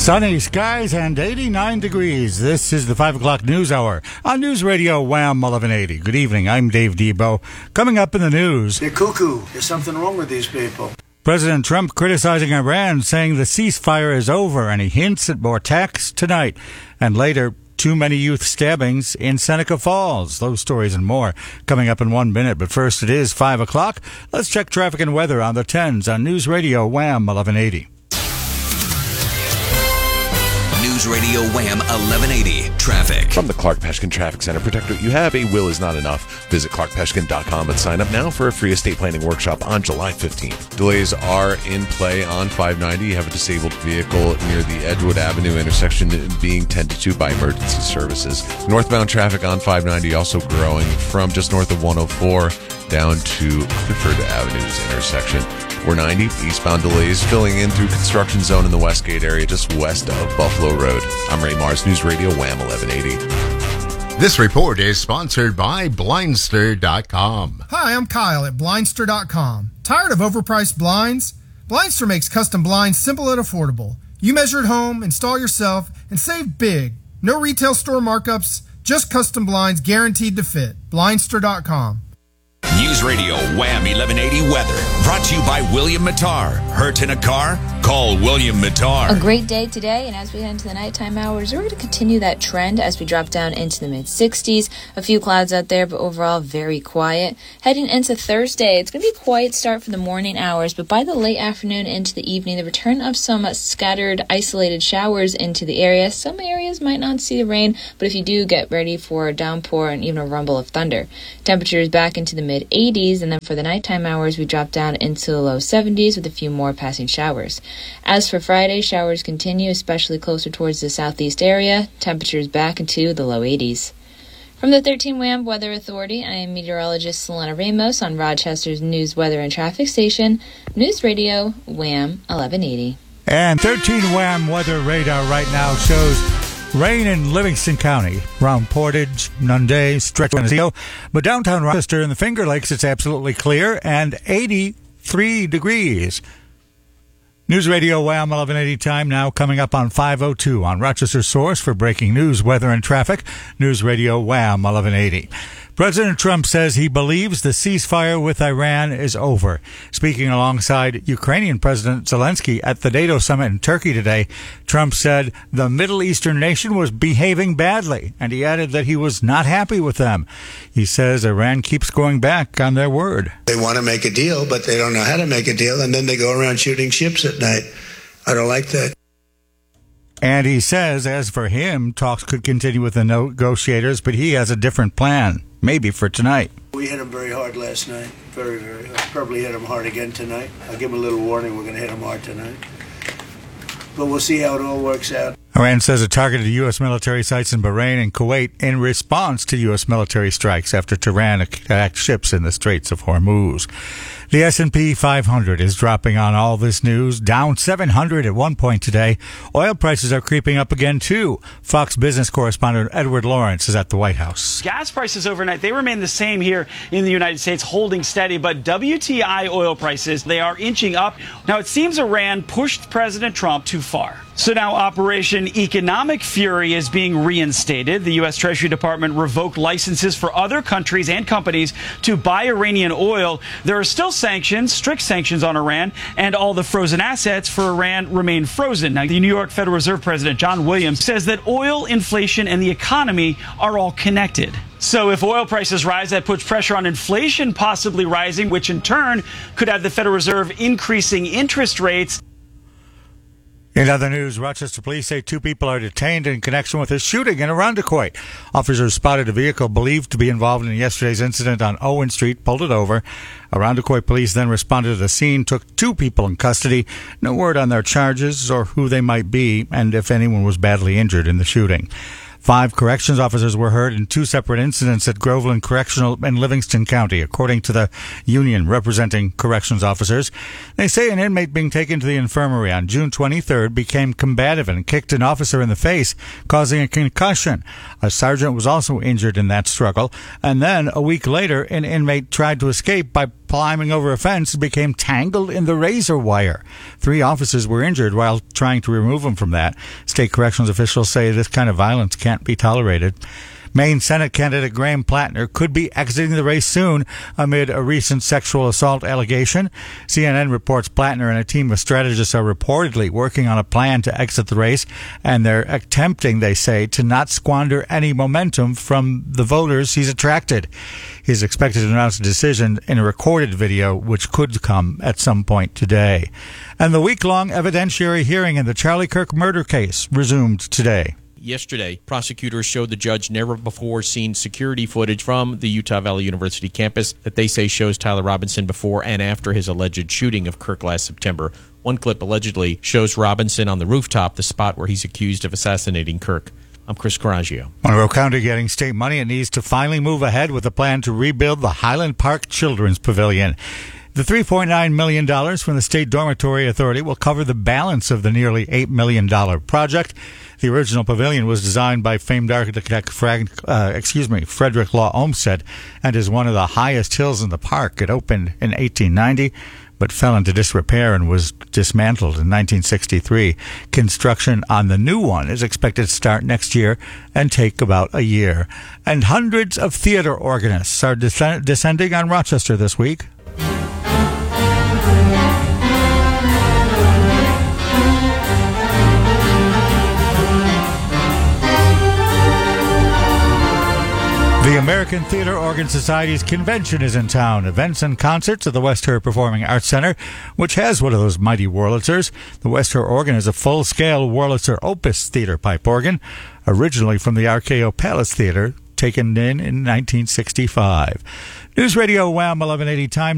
Sunny skies and 89 degrees. This is the 5 o'clock news hour on News Radio Wham 1180. Good evening, I'm Dave Debo. Coming up in the news. They're cuckoo. There's something wrong with these people. President Trump criticizing Iran, saying the ceasefire is over, and he hints at more attacks tonight. And later, too many youth stabbings in Seneca Falls. Those stories and more coming up in 1 minute. But first, it is 5 o'clock. Let's check traffic and weather on the 10s on News Radio Wham 1180. News Radio Wham 1180 traffic. From the Clark Peshkin Traffic Center, Protector, you have a will is not enough. Visit clarkpeshkin.com and sign up now for a free estate planning workshop on July 15th. Delays are in play on 590. You have a disabled vehicle near the Edgewood Avenue intersection being tended to by emergency services. Northbound traffic on 590 also growing from just north of 104 down to Clifford Avenue's intersection. 490 eastbound delays filling in through construction zone in the Westgate area just west of Buffalo Road. I'm Ray Mars, News Radio Wham 1180. This report is sponsored by Blindster.com. Hi, I'm Kyle at Blindster.com. Tired of overpriced blinds? Blindster makes custom blinds simple and affordable. You measure at home, install yourself, and save big. No retail store markups, just custom blinds guaranteed to fit. Blindster.com. News Radio Wham 1180 weather brought to you by William Mattar. Hurt in a car? Call William Mattar. A great day today, and as we head into the nighttime hours, we're going to continue that trend as we drop down into the mid-60s. A few clouds out there, but overall very quiet. Heading into Thursday, it's going to be a quiet start for the morning hours, but by the late afternoon into the evening, the return of some scattered, isolated showers into the area. Some areas might not see the rain, but if you do, get ready for a downpour and even a rumble of thunder. Temperatures back into the mid-80s, and then for the nighttime hours, we drop down into the low 70s with a few more passing showers. As for Friday, showers continue, especially closer towards the southeast area. Temperatures back into the low 80s. From the 13 Wham Weather Authority, I am meteorologist Selena Ramos on Rochester's News, Weather, and Traffic Station, News Radio Wham 1180. And 13 Wham Weather Radar right now shows rain in Livingston County, around Portage, Nunde, Stretch, Geneseo. But downtown Rochester and the Finger Lakes, it's absolutely clear and 83 degrees. News Radio Wham 1180 time now coming up on 5:02 on Rochester's source for breaking news, weather, and traffic. News Radio Wham 1180. President Trump says he believes the ceasefire with Iran is over. Speaking alongside Ukrainian President Zelensky at the NATO summit in Turkey today, Trump said the Middle Eastern nation was behaving badly, and he added that he was not happy with them. He says Iran keeps going back on their word. They want to make a deal, but they don't know how to make a deal, and then they go around shooting ships at night. I don't like that. And he says, as for him, talks could continue with the negotiators, but he has a different plan, maybe for tonight. We hit him very hard last night, very, very hard. Probably hit him hard again tonight. I'll give him a little warning, we're going to hit him hard tonight. But we'll see how it all works out. Iran says it targeted U.S. military sites in Bahrain and Kuwait in response to U.S. military strikes after Tehran attacked ships in the Straits of Hormuz. The S&P 500 is dropping on all this news, down 700 at one point today. Oil prices are creeping up again, too. Fox Business correspondent Edward Lawrence is at the White House. Gas prices overnight, they remain the same here in the United States, holding steady. But WTI oil prices, they are inching up. Now, it seems Iran pushed President Trump too far. So now Operation Economic Fury is being reinstated. The U.S. Treasury Department revoked licenses for other countries and companies to buy Iranian oil. There are still sanctions, strict sanctions on Iran, and all the frozen assets for Iran remain frozen. Now, the New York Federal Reserve President John Williams says that oil, inflation, and the economy are all connected. So if oil prices rise, that puts pressure on inflation possibly rising, which in turn could have the Federal Reserve increasing interest rates. In other news, Rochester police say 2 people are detained in connection with a shooting in Irondequoit. Officers spotted a vehicle believed to be involved in yesterday's incident on Owen Street, pulled it over. Irondequoit police then responded to the scene, took 2 people in custody. No word on their charges or who they might be, and if anyone was badly injured in the shooting. 5 corrections officers were hurt in 2 separate incidents at Groveland Correctional in Livingston County, according to the union representing corrections officers. They say an inmate being taken to the infirmary on June 23rd became combative and kicked an officer in the face, causing a concussion. A sergeant was also injured in that struggle. And then, a week later, an inmate tried to escape by climbing over a fence and became tangled in the razor wire. 3 officers were injured while trying to remove them from that. State corrections officials say this kind of violence can't be tolerated. Maine Senate candidate Graham Plattner could be exiting the race soon amid a recent sexual assault allegation. CNN reports Plattner and a team of strategists are reportedly working on a plan to exit the race, and they're attempting, they say, to not squander any momentum from the voters he's attracted. He's expected to announce a decision in a recorded video, which could come at some point today. And the week-long evidentiary hearing in the Charlie Kirk murder case resumed today. Yesterday, prosecutors showed the judge never-before-seen security footage from the Utah Valley University campus that they say shows Tyler Robinson before and after his alleged shooting of Kirk last September. One clip allegedly shows Robinson on the rooftop, the spot where he's accused of assassinating Kirk. I'm Chris Coraggio. Monroe County getting state money. It needs to finally move ahead with a plan to rebuild the Highland Park Children's Pavilion. The $3.9 million from the State Dormitory Authority will cover the balance of the nearly $8 million project. The original pavilion was designed by famed architect Frederick Law Olmsted and is one of the highest hills in the park. It opened in 1890, but fell into disrepair and was dismantled in 1963. Construction on the new one is expected to start next year and take about a year. And hundreds of theater organists are descending on Rochester this week. The American Theater Organ Society's convention is in town. Events and concerts at the West Her Performing Arts Center, which has one of those mighty Wurlitzers. The West Her organ is a full-scale Wurlitzer Opus theater pipe organ, originally from the RKO Palace Theater, taken in 1965. News Radio Wham 1180 time.